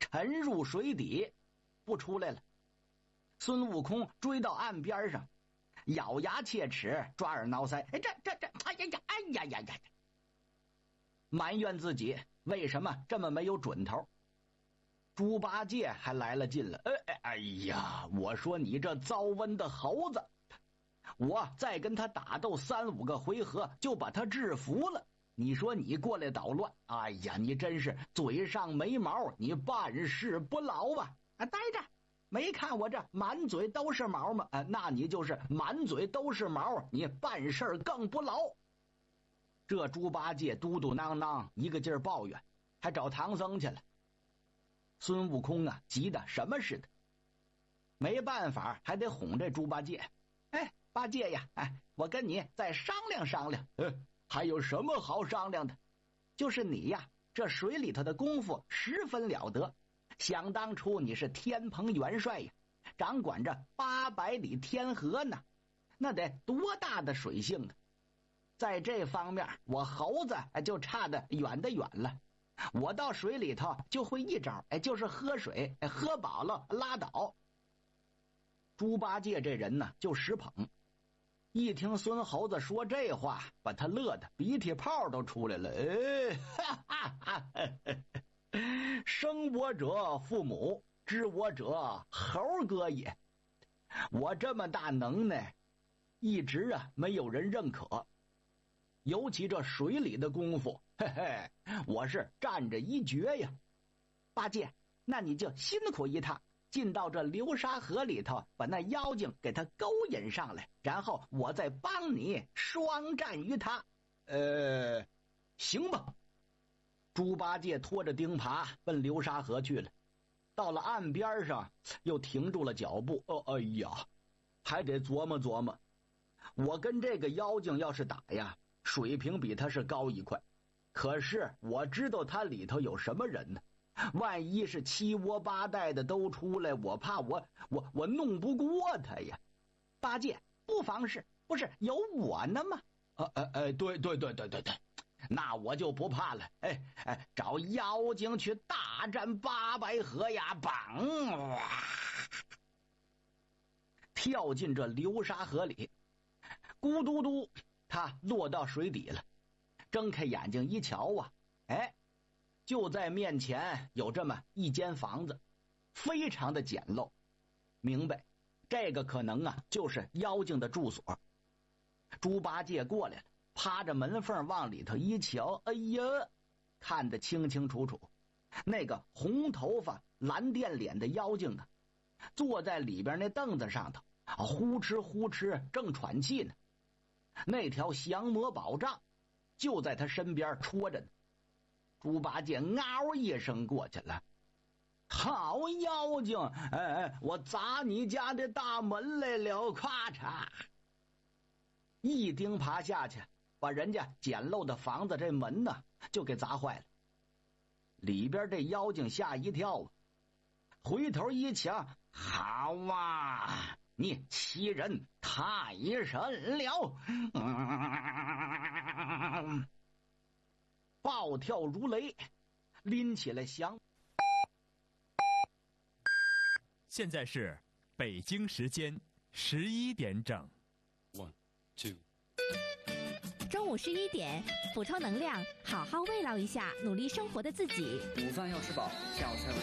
沉入水底，不出来了。孙悟空追到岸边上，咬牙切齿，抓耳挠腮，哎呀！埋怨自己为什么这么没有准头。猪八戒还来了劲了，哎呀，我说你这遭瘟的猴子，我再跟他打斗3、5个回合就把他制服了。你说你过来捣乱，哎呀，你真是嘴上没毛，你办事不牢吧？待着，没看我这满嘴都是毛吗？那你就是满嘴都是毛，你办事更不牢。这猪八戒嘟嘟囔囔一个劲儿抱怨，还找唐僧去了。孙悟空啊，急得什么似的，没办法，还得哄这猪八戒。哎，八戒呀，我跟你再商量商量。还有什么好商量的？就是你呀，这水里头的功夫十分了得。想当初你是天蓬元帅呀，掌管着800里天河呢，那得多大的水性啊！在这方面，我猴子就差得远得远了。我到水里头就会一招，就是喝水，喝饱了拉倒。猪八戒这人呢，就实捧。一听孙猴子说这话，把他乐得鼻涕泡都出来了。生我者父母，知我者猴哥也。我这么大能耐，一直没有人认可。尤其这水里的功夫，我是占着一绝呀。八戒，那你就辛苦一趟，进到这流沙河里头，把那妖精给他勾引上来，然后我再帮你双战于他。行吧。猪八戒拖着钉耙奔流沙河去了。到了岸边上，又停住了脚步。哎呀，还得琢磨琢磨。我跟这个妖精要是打呀，水平比他是高一块，可是我知道他里头有什么人呢？万一是7窝8袋的都出来，我怕我弄不过他呀。八戒，不妨事，不是有我呢吗？对，那我就不怕了。找妖精去大战800河呀！棒！跳进这流沙河里，咕嘟嘟，他落到水底了。睁开眼睛一瞧啊，就在面前有这么一间房子，非常的简陋。明白，这个可能就是妖精的住所。猪八戒过来了，趴着门缝往里头一瞧，哎呀，看得清清楚楚。那个红头发蓝靛脸的妖精呢，坐在里边那凳子上头，呼哧呼哧正喘气呢。那条降魔宝杖就在他身边戳着呢。猪八戒嗷一声过去了。好妖精，我砸你家的大门来了！咔嚓，一钉耙下去，把人家简陋的房子这门呢就给砸坏了。里边这妖精吓一跳，回头一瞧，好啊，你欺人太甚了！暴跳如雷，拎起来降。 现在是北京时间11点整。 1, 2。 中午11点，补充能量，好好慰劳一下努力生活的自己。 午饭要吃饱，下午才